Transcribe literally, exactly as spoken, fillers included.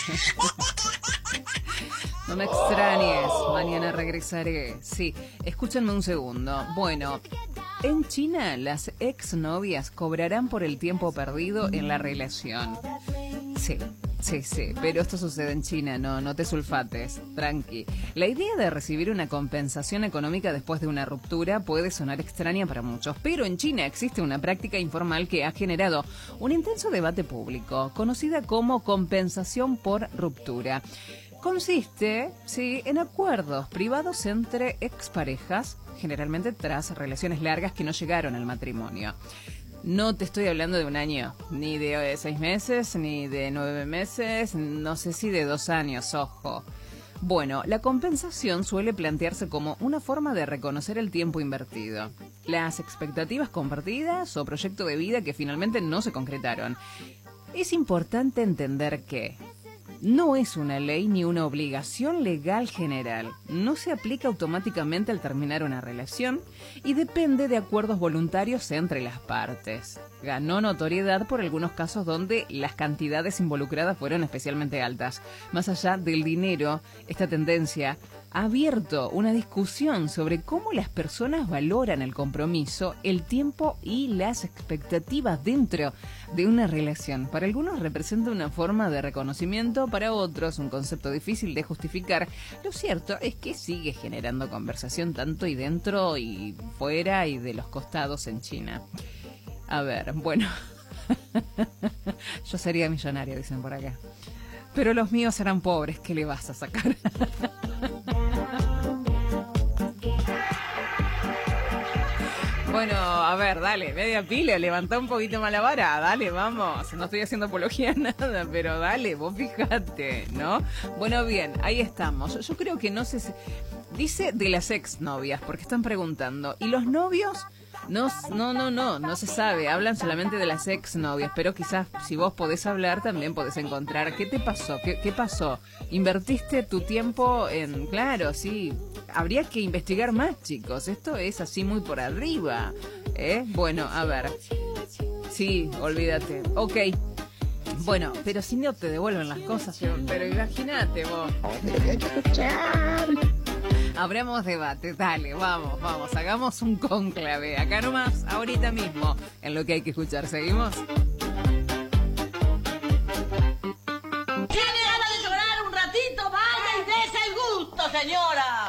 No me extrañes, mañana regresaré. Sí, escúchenme un segundo. Bueno, en China las exnovias cobrarán por el tiempo perdido en la relación. Sí, sí, sí, pero esto sucede en China, no, no te sulfates, tranqui. La idea de recibir una compensación económica después de una ruptura puede sonar extraña para muchos, pero en China existe una práctica informal que ha generado un intenso debate público, conocida como compensación por ruptura. Consiste, sí, en acuerdos privados entre exparejas, generalmente tras relaciones largas que no llegaron al matrimonio. No te estoy hablando de un año, ni de seis meses, ni de nueve meses, no sé si de dos años, ojo. Bueno, la compensación suele plantearse como una forma de reconocer el tiempo invertido, las expectativas compartidas o proyecto de vida que finalmente no se concretaron. Es importante entender que no es una ley ni una obligación legal general. No se aplica automáticamente al terminar una relación y depende de acuerdos voluntarios entre las partes. Ganó notoriedad por algunos casos donde las cantidades involucradas fueron especialmente altas. Más allá del dinero, esta tendencia ha abierto una discusión sobre cómo las personas valoran el compromiso, el tiempo y las expectativas dentro de una relación. Para algunos representa una forma de reconocimiento, para otros un concepto difícil de justificar. Lo cierto es que sigue generando conversación tanto y dentro y fuera y de los costados en China. A ver, bueno, yo sería millonaria, dicen por acá. Pero los míos eran pobres, ¿qué le vas a sacar? Bueno, a ver, dale, media pila, levantá un poquito más la vara, dale, vamos. No estoy haciendo apología a nada, pero dale, vos fijate, ¿no? Bueno, bien, ahí estamos. Yo creo que no sé si... Dice de las exnovias, porque están preguntando. ¿Y los novios? No, no, no, no, no se sabe. Hablan solamente de las exnovias, pero quizás si vos podés hablar también podés encontrar. ¿Qué te pasó? ¿Qué, qué pasó? ¿Invertiste tu tiempo en...? Claro, sí. Habría que investigar más, chicos. Esto es así muy por arriba, ¿eh? Bueno, a ver. Sí, olvídate. Ok. Bueno, pero si no te devuelven las cosas, pero imagínate vos. Abramos debate, dale, vamos, vamos, hagamos un cónclave, acá nomás, ahorita mismo, en lo que hay que escuchar. ¿Seguimos? ¿Tiene ganas de llorar un ratito? Vaya y dése el gusto, señora.